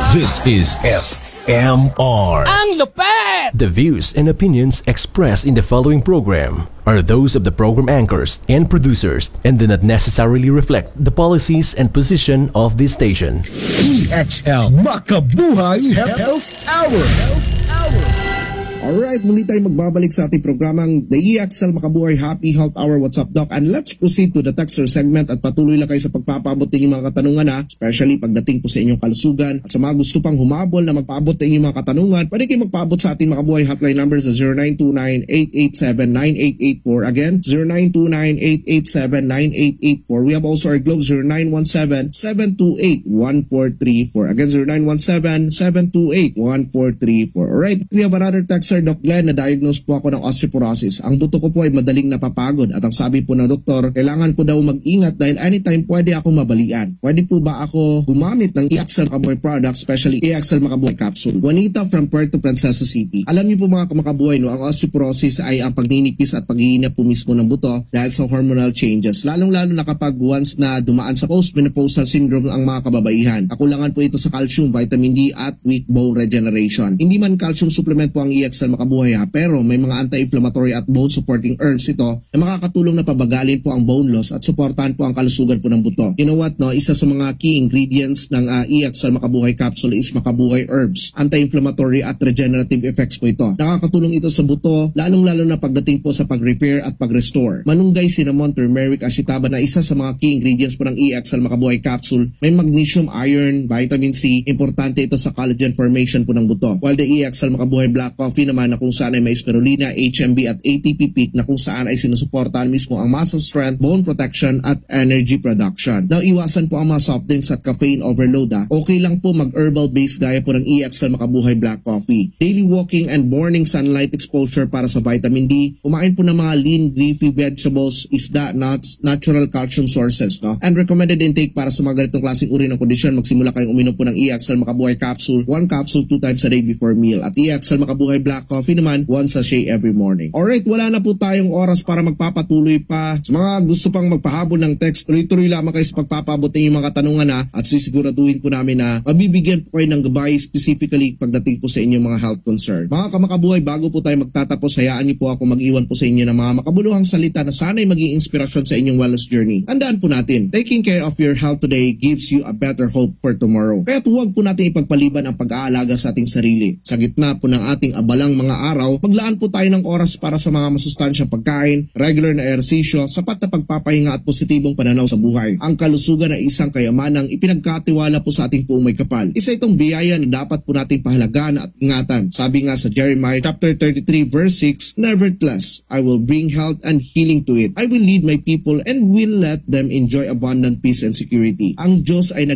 This is FMR. Ang lupet! The views and opinions expressed in the following program are those of the program anchors and producers and do not necessarily reflect the policies and position of this station. EXL Makabuhay Health Hour. Alright, muli tayo magbabalik sa ating programang The EXL Makabuhay Happy Health Hour. What's up, Doc? And let's proceed to the texter segment at patuloy lang kayo sa pagpapaabot ng inyong mga katanungan especially pagdating po sa inyong kalusugan. At sa mga gusto pang humabol na magpaabot ng inyong mga katanungan, pwede kayo magpaabot sa ating Makabuhay hotline number sa 0929-887-9884. Again, 0929-887-9884. We have also our Globe 0917-728-1434. Again, 0917-728-1434. Alright, we have another text. Sir Doc Glenn, na-diagnose po ako ng osteoporosis. Ang buto ko po ay madaling napapagod at ang sabi po ng doktor, kailangan ko daw mag-ingat dahil anytime pwede akong mabalian. Pwede po ba ako gumamit ng EXL Makabuhay product, especially EXL Makabuhay capsule? Juanita from Puerto Princesa City. Alam niyo po mga kamakabuhay, no, ang osteoporosis ay ang pagninipis at paghihinap po mismo ng buto dahil sa hormonal changes. Lalong-lalo na kapag once na dumaan sa postmenopausal syndrome ang mga kababaihan. Kakulangan po ito sa calcium, vitamin D at weak bone regeneration. Hindi man calcium supplement po ang EXL Makabuhay pero may mga anti-inflammatory at bone supporting herbs ito na makakatulong na pabagalin po ang bone loss at suportahan po ang kalusugan po ng buto. You know what, no? Isa sa mga key ingredients ng EXL Makabuhay capsule is Makabuhay herbs. Anti-inflammatory at regenerative effects po ito. Nakakatulong ito sa buto, lalong-lalo na pagdating po sa pag-repair at pag-restore. Manunggay, cinnamon, turmeric, ashitaba na isa sa mga key ingredients po ng EXL Makabuhay capsule. May magnesium, iron, vitamin C. Importante ito sa collagen formation po ng buto. While the EXL Makabuhay Black Coffee naman na kung saan ay may spirulina, HMB at ATP peak na kung saan ay sinusuportahan mismo ang muscle strength, bone protection at energy production. Now, iwasan po ang mga soft drinks at caffeine overload. Okay lang po mag-herbal base gaya po ng EXL Makabuhay Black Coffee. Daily walking and morning sunlight exposure para sa vitamin D. Kumain po ng mga lean, leafy vegetables, isda, nuts, natural calcium sources. No? And recommended intake para sa mga ganitong klaseng uri ng kondisyon, magsimula kayong uminom po ng EXL Makabuhay capsule, 1 capsule 2 times a day before meal. At EXL Makabuhay Black Coffee naman, 1 sachet every morning. Alright, wala na po tayong oras para magpapatuloy pa. Sa mga gusto pang magpahabol ng text, tuloy-tuloy lamang kayo sa pagpapabot ng inyong mga katanungan at sisiguraduhin po namin na mabibigyan po kayo ng gabay specifically pagdating po sa inyong mga health concern. Mga kamakabuhay, bago po tayo magtatapos, hayaan niyo po ako mag-iwan po sa inyo ng mga makabuluhang salita na sana'y maging inspirasyon sa inyong wellness journey. Tandaan po natin, taking care of your health today gives you a better hope for tomorrow. Kaya't huwag po natin ipagpaliban ang pag-aalaga sa ating sarili. Sa gitna po ng ating abalang mga araw, maglaan po tayo ng oras para sa mga masustansyang pagkain, regular na ehersisyo, sapat na pagpapahinga at positibong pananaw sa buhay. Ang kalusugan ay isang kayamanang ipinagkatiwala po sa ating puong may kapal. Isa itong biyaya na dapat po nating pahalagaan at ingatan. Sabi nga sa Jeremiah chapter 33 verse 6, nevertheless, I will bring health and healing to it. I will lead my people and will let them enjoy abundant peace and security. Ang Diyos ay